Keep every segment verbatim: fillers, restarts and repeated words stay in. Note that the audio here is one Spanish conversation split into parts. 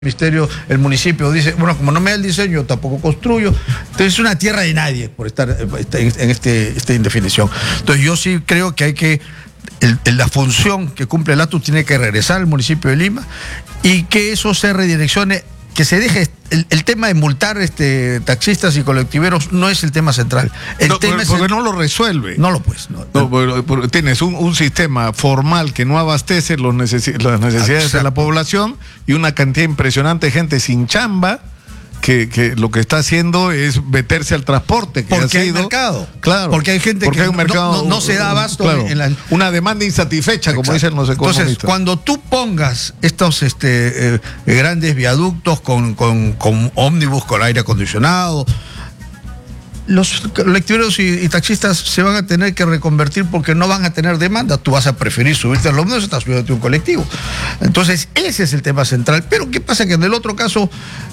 ministerio, el municipio dice, bueno, como no me da el diseño, tampoco construyo. Entonces es una tierra de nadie por estar en este, esta indefinición. Entonces yo sí creo que hay que, el, el, la función que cumple el A T U tiene que regresar al municipio de Lima y que eso se redireccione, que se deje el, el tema de multar este, taxistas y colectiveros no es el tema central. El no, tema porque, es porque el, no lo resuelve. No lo pues. No, no, porque, porque tienes un, un sistema formal que no abastece los necesi las necesidades Exacto. de la población y una cantidad impresionante de gente sin chamba. Que, que lo que está haciendo es meterse al transporte. Que porque ha hay sido, mercado. Claro. Porque hay gente porque que hay un mercado, no, no, no se da abasto. Claro, en la... Una demanda insatisfecha, Exacto. como dicen los economistas. Entonces, cuando tú pongas estos este, eh, grandes viaductos con, con, con ómnibus, con aire acondicionado, los colectiveros y, y taxistas se van a tener que reconvertir porque no van a tener demanda. Tú vas a preferir subirte al ómnibus, estás subiendo a un colectivo. Entonces, ese es el tema central. Pero ¿qué pasa? Que en el otro caso,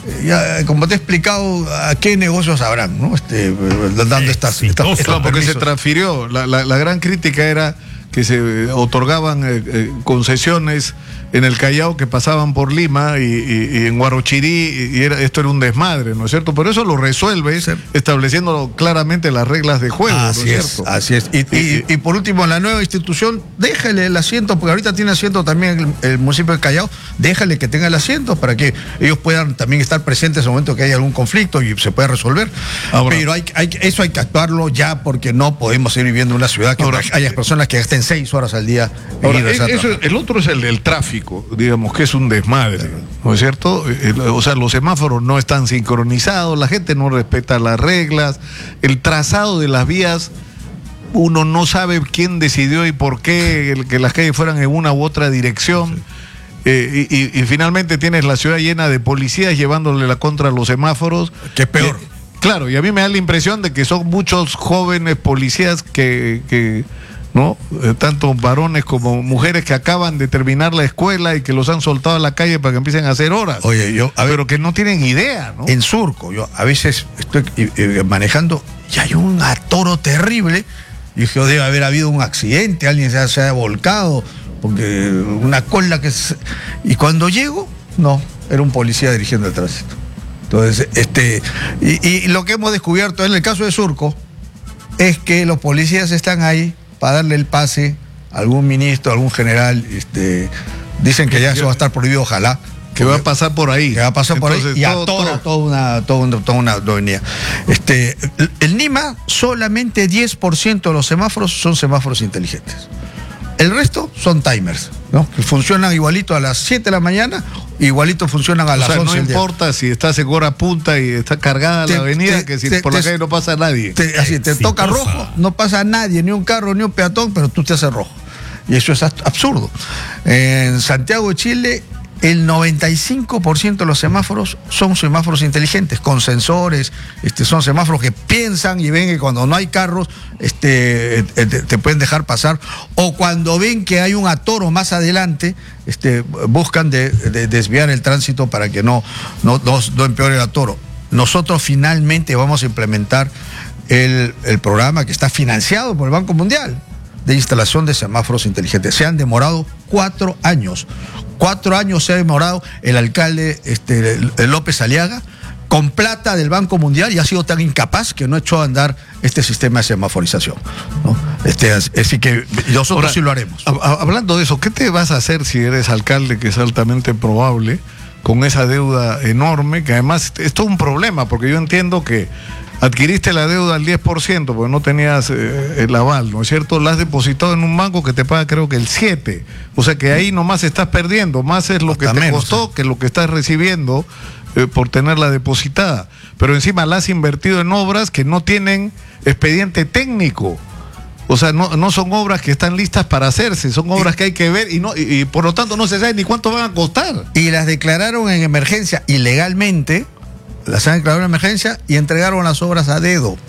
ya, como te he explicado, ¿a qué negocios habrán, ¿no? Este, dando estas, estas, no, estas claro, porque permisos. se transfirió. La, la, la gran crítica era que se otorgaban eh, eh, concesiones en el Callao que pasaban por Lima y, y, y en Huarochirí, y era, esto era un desmadre, ¿no es cierto? Pero eso lo resuelve sí. estableciendo claramente las reglas de juego, así ¿no es, es cierto? Así es. Y, y, y por último, la nueva institución, déjale el asiento, porque ahorita tiene asiento también el, el municipio de Callao, déjale que tenga el asiento para que ellos puedan también estar presentes en el momento que haya algún conflicto y se pueda resolver. Ahora, pero hay, hay, eso hay que actuarlo ya, porque no podemos seguir viviendo en una ciudad que ahora, haya personas que gasten seis horas al día. Ahora, eso, el otro es el del tráfico, digamos, que es un desmadre, ¿no es cierto? O sea, los semáforos no están sincronizados, la gente no respeta las reglas, el trazado de las vías, uno no sabe quién decidió y por qué el, que las calles fueran en una u otra dirección. Sí. Eh, y, y, y finalmente tienes la ciudad llena de policías llevándole la contra a los semáforos. Que es peor. Eh, claro, y a mí me da la impresión de que son muchos jóvenes policías que... que ¿no? Eh, tanto varones como mujeres que acaban de terminar la escuela y que los han soltado a la calle para que empiecen a hacer horas. Oye, yo, a ver, pero que no tienen idea, ¿no? En Surco, yo a veces estoy eh, manejando y hay un atoro terrible. Y dije, debe haber habido un accidente, alguien se ha, se ha volcado, porque una cola que... Se... Y cuando llego, no, era un policía dirigiendo el tránsito. Entonces, este, y, y lo que hemos descubierto en el caso de Surco es que los policías están ahí para darle el pase a algún ministro, a algún general. Este, dicen que ya eso va a estar prohibido, ojalá. Que va a pasar por ahí. Que va a pasar Entonces, por ahí y todo, atora todo. toda una, toda una, toda una avenida. Este, el Lima, solamente diez por ciento de los semáforos son semáforos inteligentes. El resto son timers, ¿no? Que funcionan igualito a las siete de la mañana, igualito funcionan a las o sea, once no del importa día. Si estás en hora punta y está cargada te, la avenida, te, que si te, por la te, calle no pasa nadie. Te, así, te toca rojo, no pasa nadie, ni un carro, ni un peatón, pero tú te haces rojo. Y eso es absurdo. En Santiago de Chile, el noventa y cinco por ciento de los semáforos son semáforos inteligentes, con sensores, este, son semáforos que piensan y ven que cuando no hay carros este, te, te pueden dejar pasar, o cuando ven que hay un atoro más adelante, este, buscan de, de desviar el tránsito para que no, no, no, no empeore el atoro. Nosotros finalmente vamos a implementar el, el programa que está financiado por el Banco Mundial de instalación de semáforos inteligentes. Se han demorado cuatro años. Cuatro años se ha demorado el alcalde este, López Aliaga con plata del Banco Mundial y ha sido tan incapaz que no echó a andar este sistema de semaforización, ¿no? Este, así que nosotros Ahora, sí lo haremos. Hablando de eso, ¿qué te vas a hacer si eres alcalde, que es altamente probable, con esa deuda enorme, que además es todo un problema, porque yo entiendo que adquiriste la deuda al diez por ciento porque no tenías eh, el aval, ¿no es cierto? La has depositado en un banco que te paga creo que el siete por ciento. O sea que ahí nomás estás perdiendo, más es lo Hasta que te menos, costó ¿sí? que lo que estás recibiendo eh, por tenerla depositada. Pero encima la has invertido en obras que no tienen expediente técnico. O sea, no, no son obras que están listas para hacerse, son obras que hay que ver y, no, y, y por lo tanto no se sabe ni cuánto van a costar. Y las declararon en emergencia ilegalmente. Las han declarado en emergencia y entregaron las obras a dedo.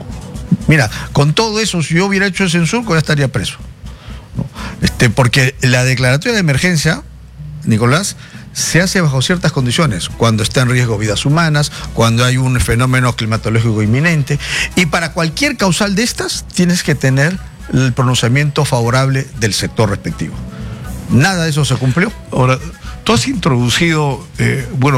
Mira, con todo eso, si yo hubiera hecho eso en Surco, ya estaría preso. ¿No? Este, porque la declaratoria de emergencia, Nicolás, se hace bajo ciertas condiciones, cuando está en riesgo vidas humanas, cuando hay un fenómeno climatológico inminente, y para cualquier causal de estas, tienes que tener el pronunciamiento favorable del sector respectivo. Nada de eso se cumplió. Ahora, tú has introducido, eh, bueno,